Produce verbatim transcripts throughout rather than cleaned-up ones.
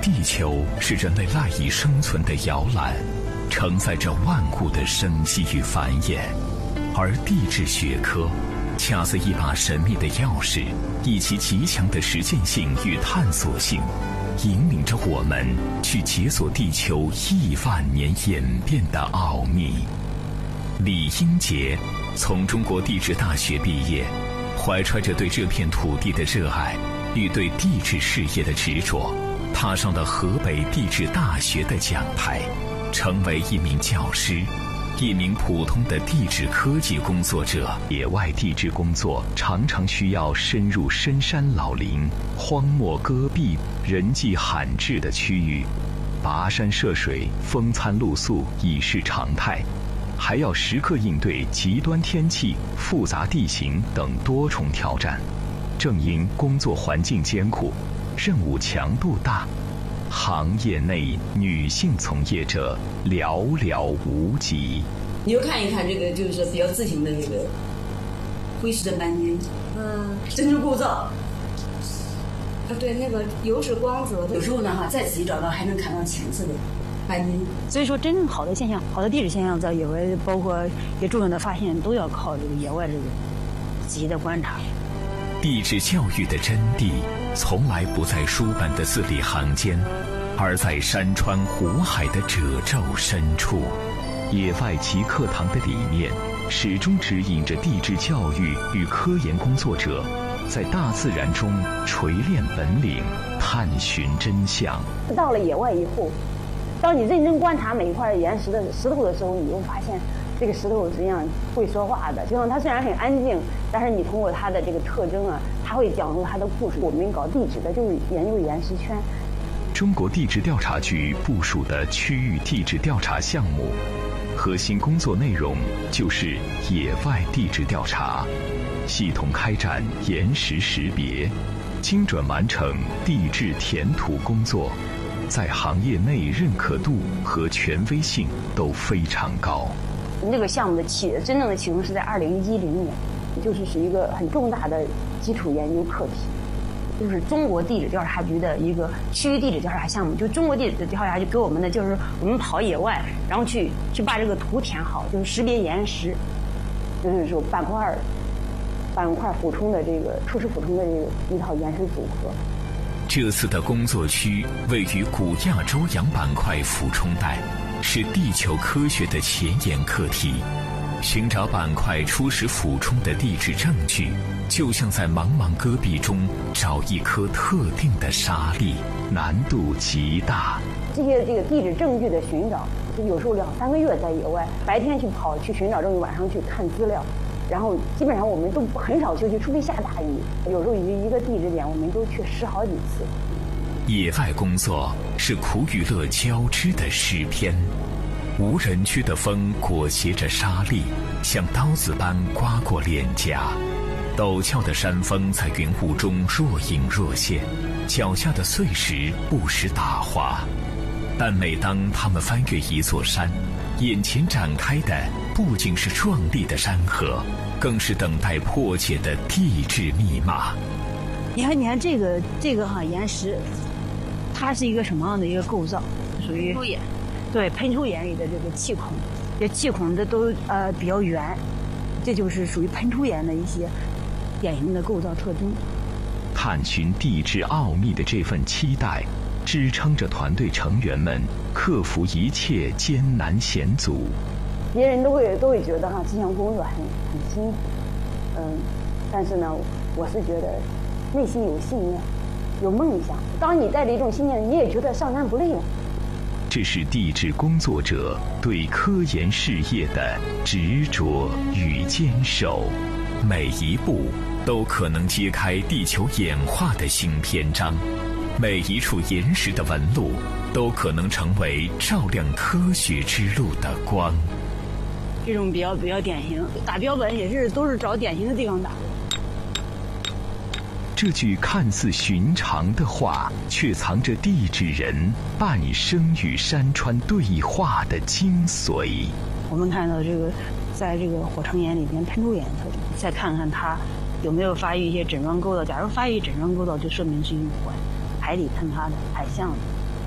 地球是人类赖以生存的摇篮，承载着万物的生息与繁衍。而地质学科恰似一把神秘的钥匙，以其极强的实践性与探索性，引领着我们去解锁地球亿万年演变的奥秘。李英杰从中国地质大学毕业，怀揣着对这片土地的热爱与对地质事业的执着，踏上了河北地质大学的讲台，成为一名教师，一名普通的地质科技工作者。野外地质工作常常需要深入深山老林、荒漠戈壁、人迹罕至的区域，跋山涉水、风餐露宿已是常态，还要时刻应对极端天气、复杂地形等多重挑战。正因工作环境艰苦，任务强度大，行业内女性从业者寥寥无几。 你就看一看这个，就是比较字形的这个灰石的斑点，嗯，珍珠构造。 啊，对，那个油是光泽的。 有时候呢，哈，再仔细找到还能看到浅色的斑点。 所以说，真正好的现象，好的地质现象，在野外，包括一些重要的发现，都要靠这个野外这个仔细的观察。 地质教育的真谛，从来不在书本的字里行间，而在山川湖海的褶皱深处。野外极课堂的理念，始终指引着地质教育与科研工作者在大自然中锤炼本领，探寻真相。 到了野外以后，当你认真观察每一块岩石的石头的时候，你会发现这个石头实际上会说话的。就像它虽然很安静，但是你通过它的这个特征啊，它会讲述它的故事。我们搞地质的就是研究岩石圈。 中国地质调查局部署的区域地质调查项目，核心工作内容就是野外地质调查，系统开展岩石识别，精准完成地质填土工作，在行业内认可度和权威性都非常高。 这个项目的启真正的启动是在二零一零年，就是是一个很重大的基础研究课题，就是中国地质调查局的一个区域地质调查项目。就中国地质调查局给我们的就是我们跑野外，然后去去把这个图填好，就是识别岩石，就是说板块板块俯冲的这个初始俯冲的这个一套岩石组合。 这次的工作区位于古亚洲洋板块俯冲带，是地球科学的前沿课题。寻找板块初始俯冲的地质证据，就像在茫茫戈壁中找一颗特定的沙粒，难度极大。 这些这个地质证据的寻找，有时候两三个月在野外，白天去跑去寻找证据，晚上去看资料，然后基本上我们都很少休息，除非下大雨。有时候一一个地质点，我们都去试好几次。 野外工作是苦与乐交织的诗篇。无人区的风裹挟着沙粒，像刀子般刮过脸颊。陡峭的山峰在云雾中若隐若现，脚下的碎石不时打滑。但每当他们翻越一座山，眼前展开的不仅是壮丽的山河，更是等待破解的地质密码。 你看，你看这个这个哈岩石，它是一个什么样的一个构造？属于喷出岩，对，喷出岩里的这个气孔，这气孔这都呃比较圆，这就是属于喷出岩的一些典型的构造特征。 探寻地质奥秘的这份期待，支撑着团队成员们克服一切艰难险阻。 别人都会都会觉得哈这项工作很很辛苦，嗯，但是呢，我是觉得内心有信念，有梦想。当你带着一种信念，你也觉得上山不累了。 这是地质工作者对科研事业的执着与坚守，每一步都可能揭开地球演化的新篇章，每一处岩石的纹路都可能成为照亮科学之路的光。 这种比较比较典型，打标本也是都是找典型的地方打。 这句看似寻常的话，却藏着地质人半生与山川对话的精髓。 我们看到这个，在这个火成岩里边喷出岩特征，再看看它有没有发育一些枕状构造。假如发育枕状构造，就说明是一种海底喷发的海象的。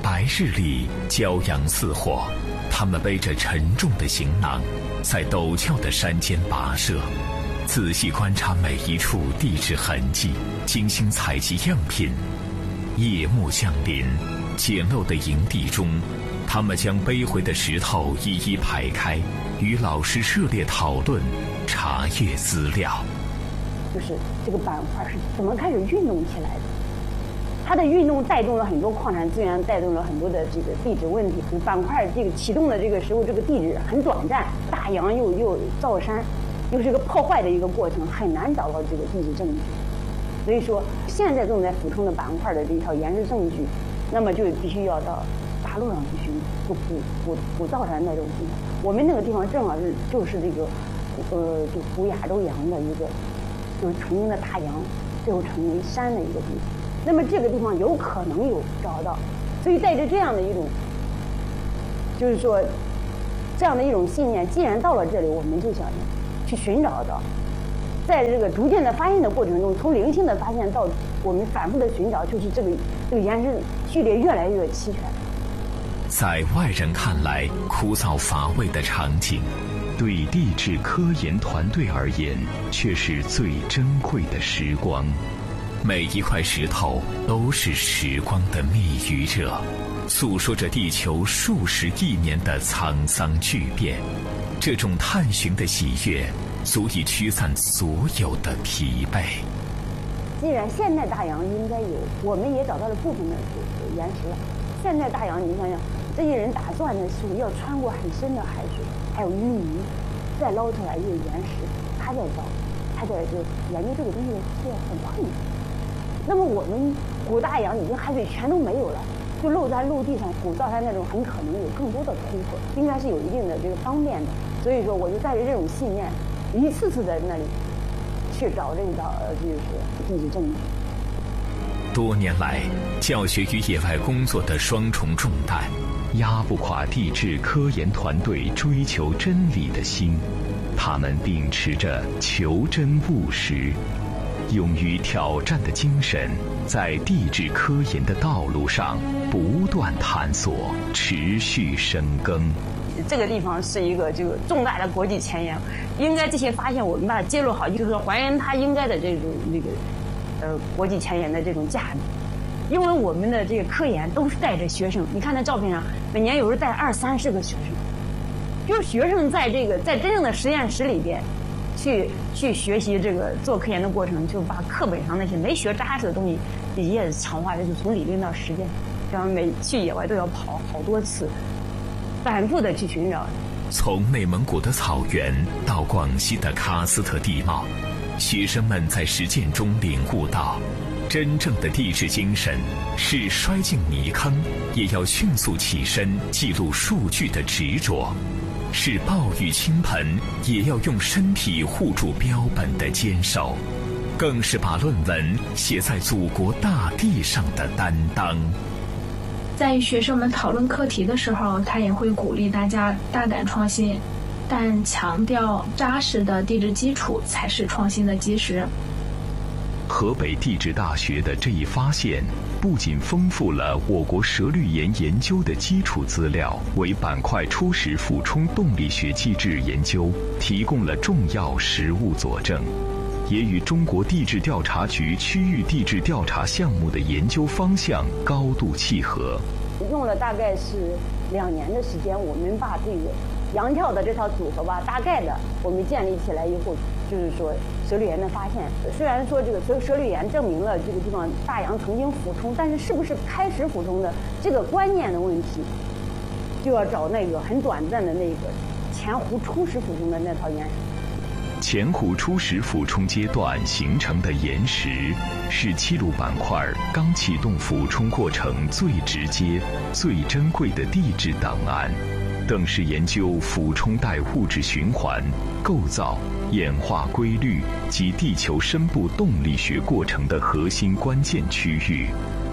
白日里骄阳似火，他们背着沉重的行囊，在陡峭的山间跋涉，仔细观察每一处地质痕迹，精心采集样品。夜幕降临，简陋的营地中，他们将背回的石头一一排开，与老师热烈讨论，查阅资料。 就是这个板块是怎么开始运动起来的？它的运动带动了很多矿产资源，带动了很多的这个地质问题。板块这个启动的这个时候，这个地质很短暂，大洋又又造山，又是一个破坏的一个过程，很难找到这个地质证据。所以说，现在正在俯冲的板块的这一套岩石证据，那么就必须要到大陆上去寻就古古古造山那种地方。我们那个地方正好是就是这个呃，就古亚洲洋的一个，就是曾经的大洋最后成为山的一个地方。那么这个地方有可能有找到，所以带着这样的一种，就是说这样的一种信念，既然到了这里，我们就想去寻找到。在这个逐渐的发现的过程中，从零星的发现到我们反复的寻找，就是这个这个岩石序列越来越齐全。 在外人看来枯燥乏味的场景，对地质科研团队而言，却是最珍贵的时光。每一块石头都是时光的密语者，诉说着地球数十亿年的沧桑巨变。这种探寻的喜悦，足以驱散所有的疲惫。 既然现代大洋应该有，我们也找到了部分的岩石了。现代大洋，你想想，这些人打钻的时候要穿过很深的海水，还有淤泥，再捞出来一个岩石，他在找，他在这研究这个东西是很困难。那么我们古大洋已经海水全都没有了，就露在陆地上，古造山那种很可能有更多的突破，应该是有一定的这个方便的。所以说，我就带着这种信念，一次次在那里去找这个呃，就是地质证据。 多年来，教学与野外工作的双重重担，压不垮地质科研团队追求真理的心。他们秉持着求真务实、勇于挑战的精神，在地质科研的道路上不断探索，持续深耕。 这个地方是一个这个重大的国际前沿，应该这些发现我们把它揭露好，就是说还原它应该的这种这个呃国际前沿的这种价值。因为我们的这个科研都是带着学生，你看那照片上，每年有时带二三十个学生，就是学生在这个在真正的实验室里边去去学习这个做科研的过程，就把课本上那些没学扎实的东西一夜强化，就从理论到实践，这样每去野外都要跑好多次，反复的去寻找。 从内蒙古的草原到广西的喀斯特地貌，学生们在实践中领悟到，真正的地质精神是摔进泥坑也要迅速起身记录数据的执着，是暴雨倾盆也要用身体护住标本的坚守，更是把论文写在祖国大地上的担当。 在与学生们讨论课题的时候，他也会鼓励大家大胆创新，但强调扎实的地质基础才是创新的基石。 河北地质大学的这一发现，不仅丰富了我国舌绿岩研究的基础资料，为板块初始俯冲动力学机制研究提供了重要实物佐证，也与中国地质调查局区域地质调查项目的研究方向高度契合。 用了大概是两年的时间，我们把这个洋跳的这套组合吧，大概的我们建立起来以后，就是说舌绿岩的发现。虽然说这个舌舌绿岩证明了这个地方大洋曾经俯冲，但是是不是开始俯冲的这个关键的问题，就要找那个很短暂的那个前湖初始俯冲的那套岩石。 前湖初始俯冲阶段形成的岩石，是七鲁板块刚启动俯冲过程最直接、最珍贵的地质档案，更是研究俯冲带物质循环、构造、演化规律及地球深部动力学过程的核心关键区域。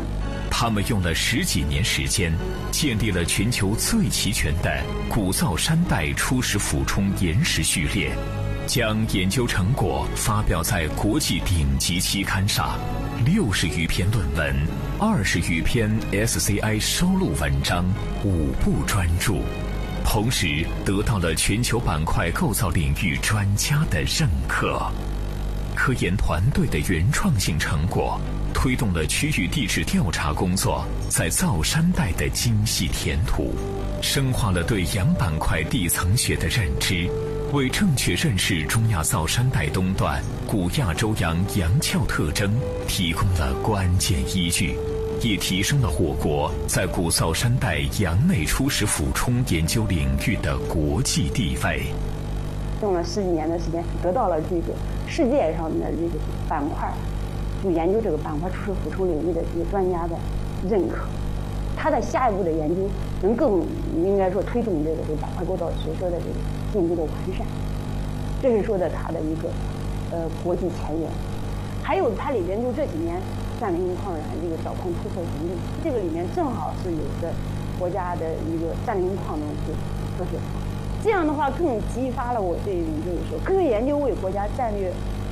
他们用了十几年时间，建立了全球最齐全的古造山带初始俯冲岩石序列，将研究成果发表在国际顶级期刊上，六十余篇论文，二十余篇 S C I 收录文章，五部专著，同时得到了全球板块构造领域专家的认可。科研团队的原创性成果，推动了区域地质调查工作在造山带的精细填土，深化了对洋板块地层学的认知，为正确认识中亚造山带东段古亚洲洋洋壳特征提供了关键依据，也提升了我国在古造山带洋内初始俯冲研究领域的国际地位。 用了十几年的时间，得到了这个世界上的这个板块，就研究这个板块初始俯冲领域的这个专家的认可。他的下一步的研究能更应该说推动这个这个板块构造学说的这个进一步的完善，这是说的他的一个呃国际前沿。还有它里边就这几年占领矿产这个找矿突破能力，这个里面正好是有着国家的一个占领矿东西科学化，这样的话更激发了我这种就是说科学研究为国家战略